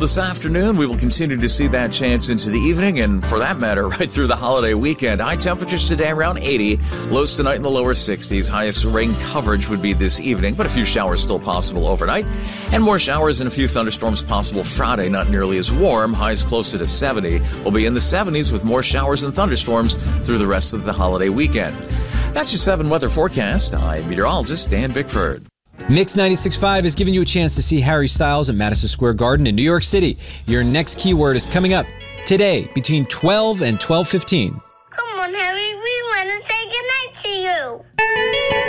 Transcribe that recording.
this afternoon. We will continue to see that chance into the evening, and for that matter, right through the holiday weekend. High temperatures today around 80, lows tonight in the lower 60s. Highest rain coverage would be this evening, but a few showers still possible overnight. And more showers and a few thunderstorms possible Friday, not nearly as warm. Highs closer to 70. We'll be in the 70s with more showers and thunderstorms through the rest of the holiday weekend. That's your 7 weather forecast. I'm meteorologist Dan Bickford. Mix 96.5 is giving you a chance to see Harry Styles at Madison Square Garden in New York City. Your next keyword is coming up today between 12 and 12:15. Come on, Harry. We want to say goodnight to you.